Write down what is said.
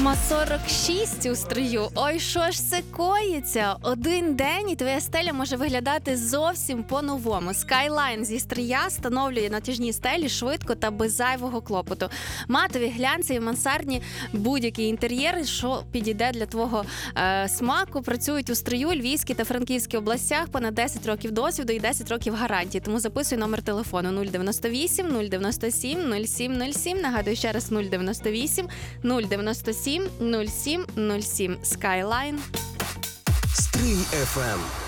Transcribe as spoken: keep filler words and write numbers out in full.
сорок шість у стрию. Ой, що ж це коїться? Один день і твоя стеля може виглядати зовсім по-новому. Skyline зі стрия встановлює натяжні стелі швидко та без зайвого клопоту. Матові, глянцеві, мансардні, будь-які інтер'єри, що підійде для твого е, смаку. Працюють у Стрию, Львівській та Франківській областях. Понад десять років досвіду і десять років гарантії. Тому записуй номер телефону нуль дев'яносто вісім нуль дев'яносто сім нуль сім нуль сім. Нагадую ще раз нуль дев'яносто вісім нуль дев'яносто сім нуль сім нуль сім. Skyline. Стрий еф ем.